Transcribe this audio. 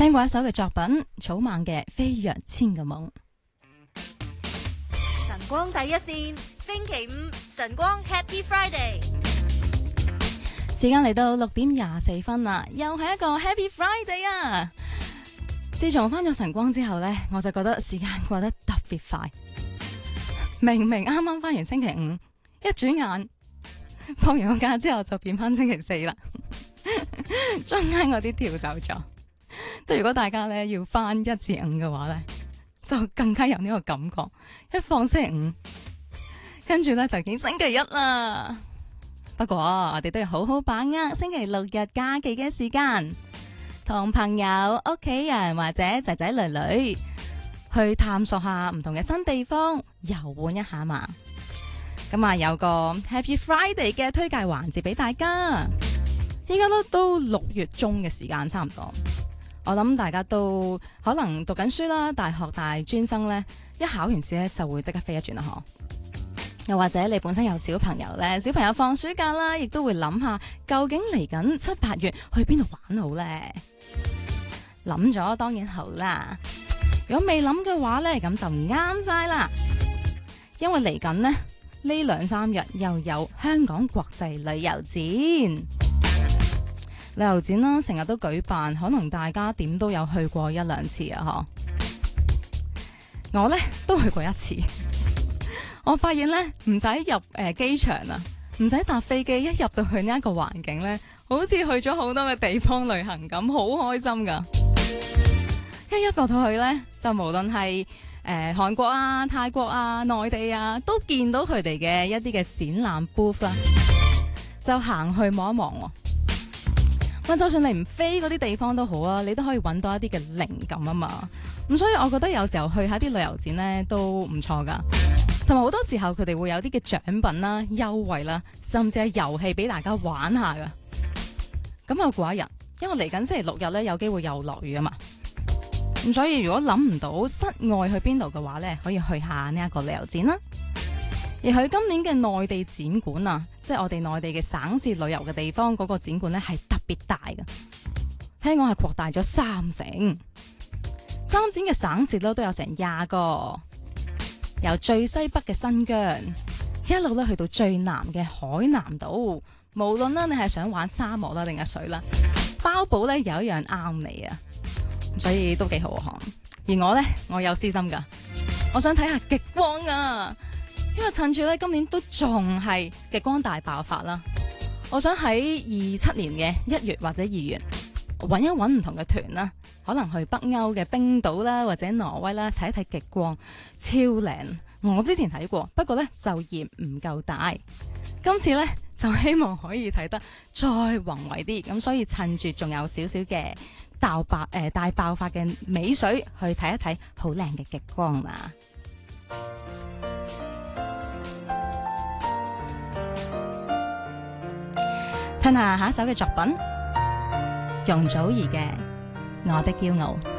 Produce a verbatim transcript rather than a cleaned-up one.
聽過一首嘅作品，草蜢嘅《飛躍千個夢》。 晨光第一線，星期五晨光 Happy Friday。 時間嚟到六點廿四分啦，又係一個 Happy Friday 啊！自從翻咗晨光之後呢，我就覺得時間過得特別快。明明啱啱翻完星期五，一轉眼放完個假之後就變翻星期四啦。中間嗰啲調走咗，即係如果大家咧要翻一至五嘅話咧，就更加有呢個感覺。一放星期五，跟住咧就已經星期一啦。不過我哋都要好好把握星期六日假期嘅時間，同朋友、屋企人或者仔仔女女去探索下唔同嘅新地方，遊玩一下嘛。咁啊，有個 Happy Friday 嘅推介環節俾大家。依家都都六月中嘅時間差唔多，我諗大家都可能讀緊書啦，大學大專生呢，一考完試呢就會即刻飛一轉啦嗬。又或者你本身有小朋友呢，小朋友放暑假啦，亦都會諗下究竟嚟緊七八月去邊度玩好呢？諗咗當然好啦，如果未諗嘅話呢，咁就唔啱晒啦，因為嚟緊呢呢兩三日又有香港國際旅遊展。旅遊展啦，成日都舉辦，可能大家點都有去過一兩次啊！嗬，我呢都去過一次。我發現呢，唔使入誒機場啊，唔使搭飛機，一入到去呢一個環境呢，好似去咗好多嘅地方旅行咁，好開心噶！一入到去呢，就無論係誒韓國啊、泰國啊、內地啊，都見到佢哋嘅一啲嘅展覽 booth 啦，就行去望一望喎。咁就算你唔飛嗰啲地方都好啊，你都可以揾到一啲嘅靈感啊嘛。咁所以我覺得有時候去下啲旅遊展呢都唔錯噶，同埋好多時候佢哋會有啲嘅獎品啦、優惠啦，甚至係遊戲俾大家玩下噶。咁我估一日，因為嚟緊星期六日呢，有機會又落雨啊嘛。咁所以如果諗唔到室外去邊度嘅話呢，可以去下呢一個旅遊展啦。而佢今年嘅內地展館啊，即係我哋內地嘅省市旅遊嘅地方嗰個展館呢，係特別大嘅，聽講係擴大咗三成。參展嘅省市咧都有成廿個，由最西北嘅新疆一路咧去到最南嘅海南島，無論咧你係想玩沙漠啦定係水啦，包保咧有一樣啱你啊，所以都幾好啊。而我呢，我有私心噶，我想睇下極光啊！因為趁住咧今年都仲係極光大爆發啦，我想喺二七年嘅一月或者二月揾一揾唔同嘅團啦，可能去北歐嘅冰島啦或者挪威啦睇一睇極光，超靚。我之前睇過，不過呢就嫌唔夠大，今次呢就希望可以睇得再宏偉啲，咁所以趁住仲有少少嘅大爆誒大爆發嘅美水去睇一睇好靚嘅極光啦。聽下下一首嘅作品，容祖兒嘅《我的驕傲》。